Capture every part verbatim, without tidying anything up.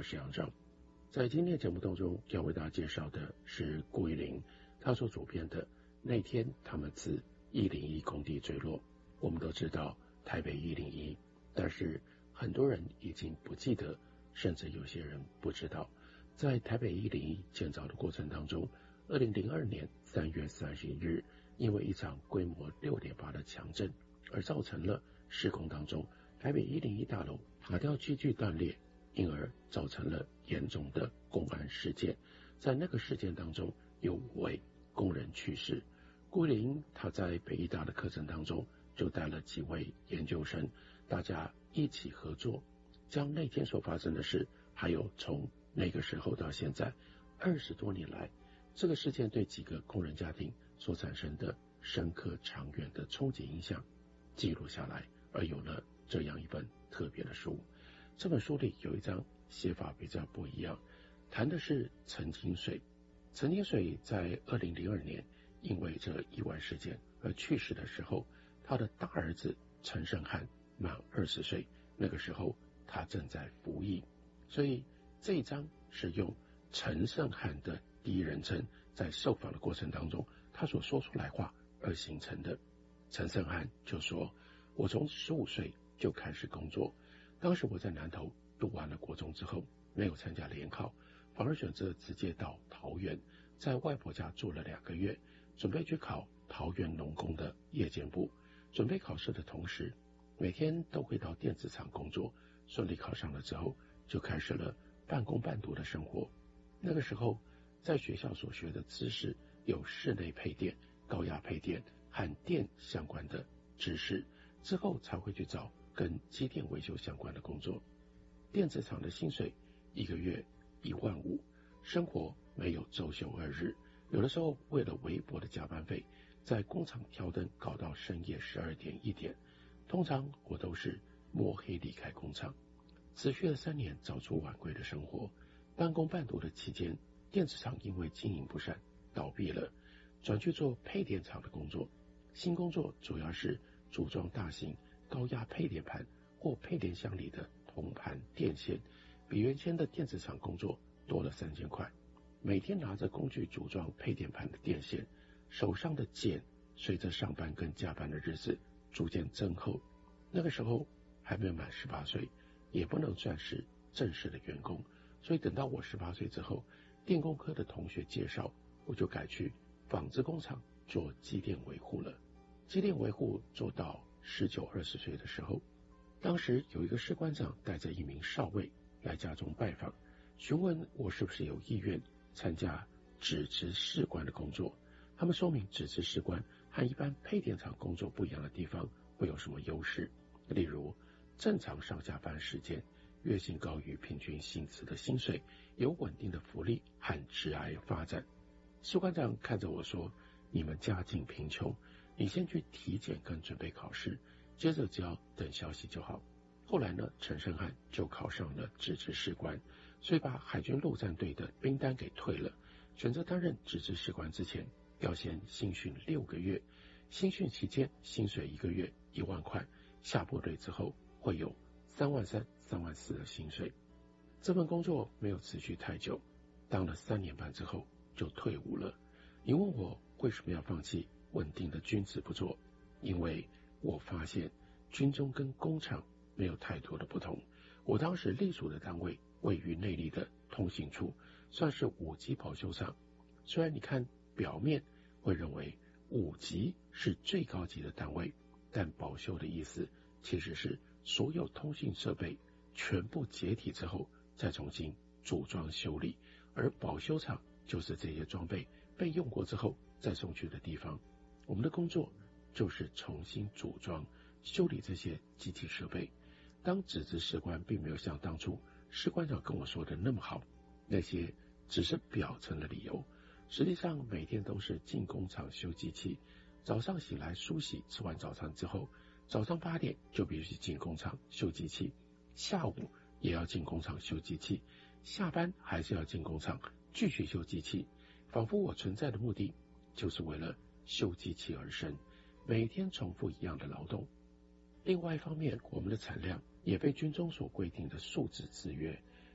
是杨正。在今天节目当中要为大家介绍的是顾一林他所主编的那天他们自一零一工地坠落。我们都知道台北一零一，但是很多人已经不记得，甚至有些人不知道，在台北一零一建造的过程当中，二零零二年三月三十一日，因为一场规模 六点八 的强震，而造成了施工当中台北一零一大楼塔吊机具断裂，因而造成了严重的公安事件。在那个事件当中，有五位工人去世。顾林他在北医大的课程当中就带了几位研究生，大家一起合作，将那天所发生的事，还有从那个时候到现在二十多年来，这个事件对几个工人家庭所产生的深刻长远的冲击影响记录下来，而有了这样一本特别的书。这本书里有一章写法比较不一样，谈的是陈金水。陈金水在二零零二年因为这意外事件而去世的时候，他的大儿子陈胜汉满二十岁，那个时候他正在服役，所以这一章是用陈胜汉的第一人称在受访的过程当中他所说出来话而形成的。陈胜汉就说，我从十五岁就开始工作，当时我在南投读完了国中之后，没有参加联考，反而选择直接到桃园，在外婆家住了两个月，准备去考桃园农工的夜间部。准备考试的同时，每天都会到电子厂工作，顺利考上了之后，就开始了半工半读的生活。那个时候在学校所学的知识有室内配电、高压配电和电相关的知识，之后才会去找跟机电维修相关的工作。电子厂的薪水一个月一万五，生活没有周休二日，有的时候为了微薄的加班费，在工厂挑灯搞到深夜十二点一点。通常我都是摸黑离开工厂，持续了三年早出晚归的生活。半工半读的期间，电子厂因为经营不善倒闭了，转去做配电厂的工作。新工作主要是组装大型高压配电盘或配电箱里的铜盘电线，比原先的电子厂工作多了三千块。每天拿着工具组装配电盘的电线，手上的茧随着上班跟加班的日子逐渐增厚。那个时候还没有满十八岁，也不能算是正式的员工，所以等到我十八岁之后，电工科的同学介绍，我就改去纺织工厂做机电维护了。机电维护做到十九二十岁的时候，当时有一个士官长带着一名少尉来家中拜访，询问我是不是有意愿参加纸质士官的工作。他们说明纸质士官和一般配电厂工作不一样的地方会有什么优势，例如正常上下班时间，月薪高于平均薪资的薪水，有稳定的福利和职涯发展。士官长看着我说，你们家境贫穷，你先去体检跟准备考试，接着只要等消息就好。后来呢，陈胜汉就考上了纸质士官，所以把海军陆战队的兵单给退了，选择担任纸质士官之前要先新训六个月，新训期间薪水一个月一万块，下部队之后会有三万三、三万四的薪水。这份工作没有持续太久，当了三年半之后就退伍了。你问我为什么要放弃稳定的军职不做？因为我发现军中跟工厂没有太多的不同。我当时隶属的单位位于内坜的通信处，算是五级保修厂。虽然你看表面会认为五级是最高级的单位，但保修的意思其实是所有通信设备全部解体之后再重新组装修理，而保修厂就是这些装备被用过之后再送去的地方。我们的工作就是重新组装修理这些机器设备。当纸质士官并没有像当初士官长跟我说的那么好，那些只是表层的理由。实际上每天都是进工厂修机器，早上醒来梳洗，吃完早餐之后，早上八点就必须进工厂修机器，下午也要进工厂修机器，下班还是要进工厂继续修机器。仿佛我存在的目的就是为了修机器而生，每天重复一样的劳动。另外一方面，我们的产量也被军中所规定的数字制约，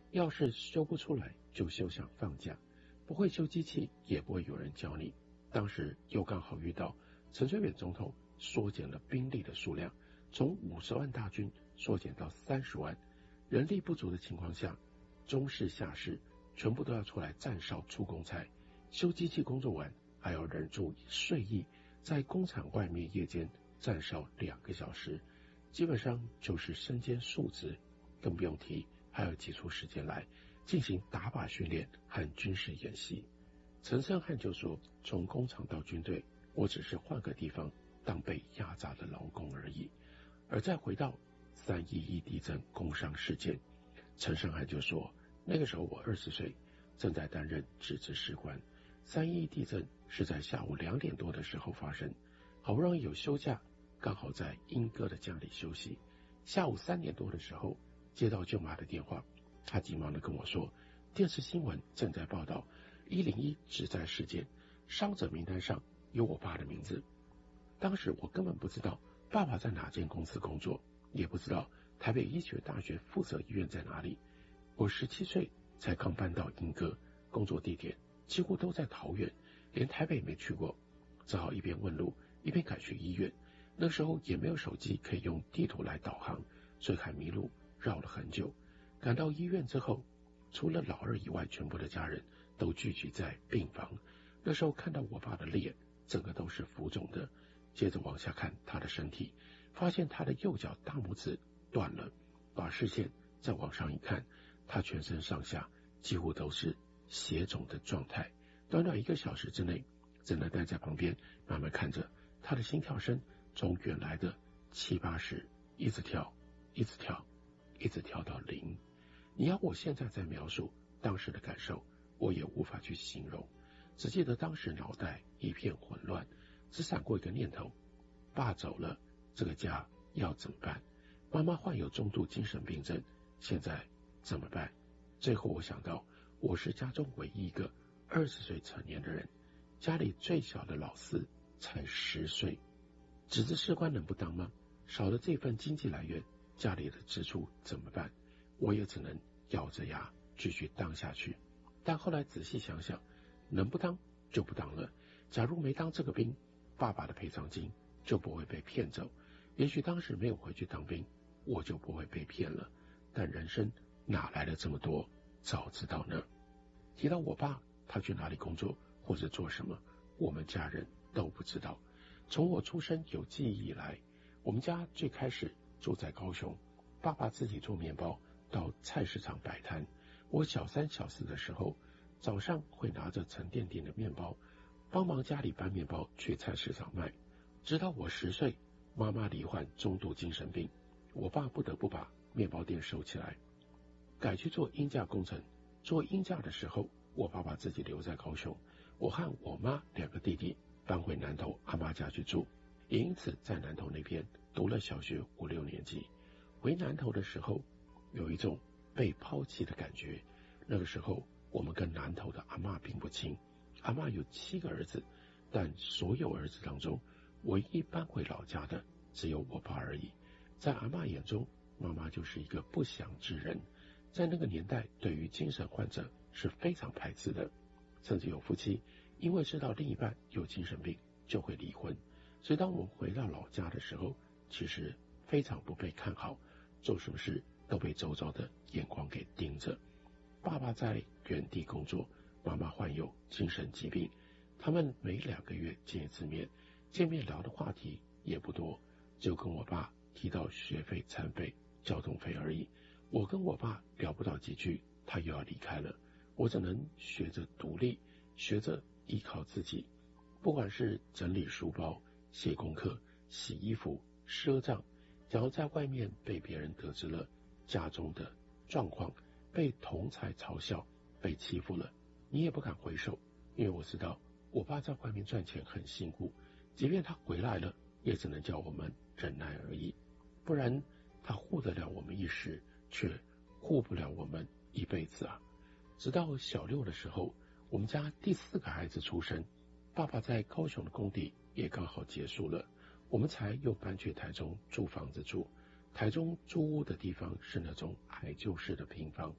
要是修不出来就休想放假，不会修机器也不会有人教你。当时又刚好遇到陈水扁总统缩减了兵力的数量，从五十万大军缩减到三十万，人力不足的情况下，中士下士全部都要出来站哨出公差，修机器工作完还要忍住睡意，在工厂外面夜间站哨两个小时，基本上就是身兼数职，更不用提还要挤出时间来进行打靶训练和军事演习。陈胜汉就说，从工厂到军队，我只是换个地方当被压榨的劳工而已。而再回到三一一地震工伤事件，陈胜汉就说，那个时候我二十岁，正在担任指指士官。三一一地震是在下午两点多的时候发生，好不容易有休假，刚好在英哥的家里休息。下午三点多的时候，接到舅妈的电话，她急忙的跟我说，电视新闻正在报道一零一指灾事件，伤者名单上有我爸的名字。当时我根本不知道爸爸在哪间公司工作，也不知道台北医学大学附设医院在哪里。我十七岁才刚搬到英歌，工作地点几乎都在桃园，连台北也没去过，只好一边问路一边赶去医院。那时候也没有手机可以用地图来导航，所以还迷路绕了很久。赶到医院之后，除了老二以外，全部的家人都聚集在病房。那时候看到我爸的脸整个都是浮肿的，接着往下看他的身体，发现他的右脚大拇指断了，把视线再往上一看，他全身上下几乎都是血肿的状态。短短一个小时之内，只能待在旁边慢慢看着他的心跳声从原来的七八十一直跳一直跳一直跳到零。你要我现在再描述当时的感受，我也无法去形容，只记得当时脑袋一片混乱，只闪过一个念头，爸走了，这个家要怎么办？妈妈患有重度精神病症，现在怎么办？最后我想到，我是家中唯一一个二十岁成年的人，家里最小的老四才十岁，指指士官能不当吗？少了这份经济来源，家里的支出怎么办？我也只能咬着牙继续当下去。但后来仔细想想，能不当就不当了。假如没当这个兵，爸爸的赔偿金就不会被骗走，也许当时没有回去当兵，我就不会被骗了。但人生哪来了这么多早知道呢？提到我爸，他去哪里工作或者做什么，我们家人都不知道。从我出生有记忆以来，我们家最开始住在高雄，爸爸自己做面包，到菜市场摆摊。我小三小四的时候，早上会拿着沉甸甸的面包，帮忙家里搬面包去菜市场卖。直到我十岁，妈妈罹患中度精神病，我爸不得不把面包店收起来，改去做鹰架工程。做鹰架的时候，我爸爸自己留在高雄，我和我妈两个弟弟搬回南投阿妈家去住，也因此在南投那边读了小学五六年级。回南投的时候，有一种被抛弃的感觉。那个时候我们跟南投的阿嬷并不亲，阿嬷有七个儿子，但所有儿子当中，唯一搬回老家的只有我爸而已。在阿嬷眼中，妈妈就是一个不祥之人。在那个年代，对于精神患者是非常排斥的，甚至有夫妻因为知道另一半有精神病就会离婚。所以当我们回到老家的时候，其实非常不被看好，做什么事都被周遭的眼光给盯着。爸爸在原地工作，妈妈患有精神疾病，他们每两个月见一次面，见面聊的话题也不多，就跟我爸提到学费、餐费、交通费而已。我跟我爸聊不到几句，他又要离开了，我只能学着独立，学着依靠自己。不管是整理书包、写功课、洗衣服、赊账，假如在外面被别人得知了家中的状况，被同侪嘲笑，被欺负了，你也不敢回首，因为我知道我爸在外面赚钱很辛苦，即便他回来了，也只能叫我们忍耐而已，不然他护得了我们一时，却护不了我们一辈子啊。直到小六的时候，我们家第四个孩子出生，爸爸在高雄的工地也刚好结束了，我们才又搬去台中租房子住。台中租屋的地方是那种矮旧式的平房，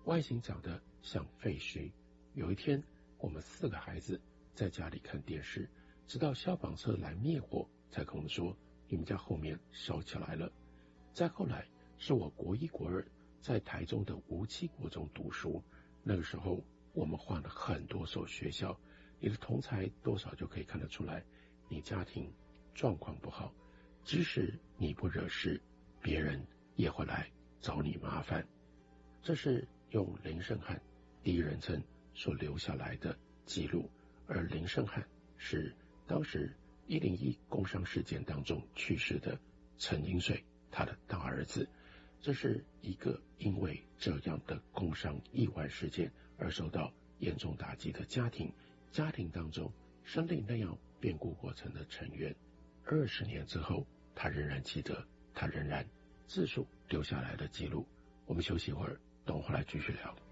外形长得像废墟。有一天，我们四个孩子在家里看电视，直到消防车来灭火，才跟我们说你们家后面烧起来了。再后来是我国一国二在台中的无期国中读书，那个时候我们换了很多所学校，你的同侪多少就可以看得出来，你家庭状况不好，即使你不惹事，别人也会来找你麻烦。这是用林胜汉第一人称所留下来的记录，而林胜汉是当时一零一工伤事件当中去世的陈英水他的大儿子。这是一个因为这样的工伤意外事件而受到严重打击的家庭，家庭当中生了那样变故过程的成员，二十年之后他仍然记得，他仍然自述留下来的记录。我们休息一会儿，等我回来继续聊。